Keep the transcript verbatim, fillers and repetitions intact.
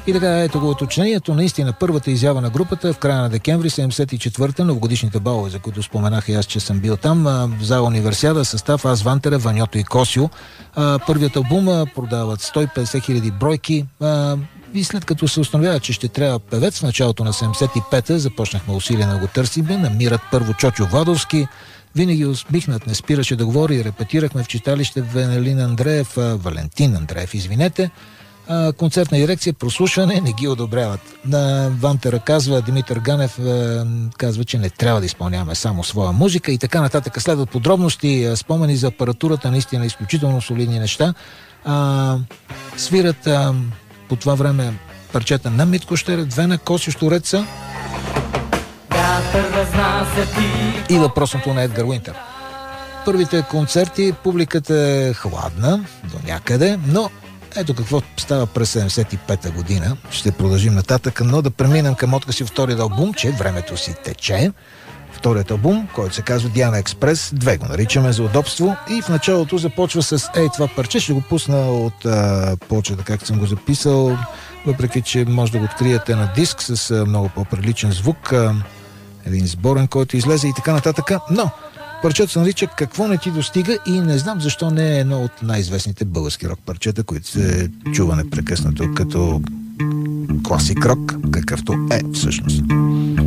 И така, ето го уточнението. Наистина, първата изява на групата в края на декември седемдесет и четвърта, новогодишните балове, за които споменах и аз, че съм бил там, в зала Универсиада, състав Аз, Вантера, Ваньото и Косио. Първият албум продават сто и петдесет хиляди бройки. И след като се установява, че ще трябва певец в началото на седемдесет и пета, започнахме усилия да го търсиме. Намират първо Чочо Владовски. Винаги усмихнат, не спираше да говори. Репетирахме в читалище Венелин Андреев, Валентин Андреев, извинете. Концертна дирекция, прослушване, не ги одобряват. На Вантера казва, Димитър Ганев казва, че не трябва да изпълняваме само своя музика и така нататък. Следват подробности, спомени за апаратурата, наистина изключително солидни неща. А, свират а, по това време парчета на Митко Щерев, две на Косио Штуреца и въпросното на Едгар Уинтер. Първите концерти, публиката е хладна до някъде, но ето какво става през седемдесет и пета година. Ще продължим нататък, но да преминем към откъси вторият албум, че времето си тече. Вторият албум, който се казва Диана Експрес, две го наричаме за удобство, и в началото започва с ей това парче. Ще го пусна от а, почета, както съм го записал, въпреки че може да го откриете на диск с а, много по-приличен звук, а, един сборен, който излезе и така нататък, но парчето се нарича Какво не ти достига и не знам защо не е едно от най-известните български рок парчета, които се чува непрекъснато като класик рок, какъвто е всъщност.